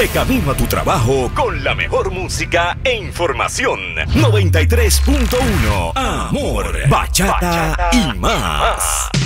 De camino a tu trabajo con la mejor música e información. 93.1 Amor, bachata y más.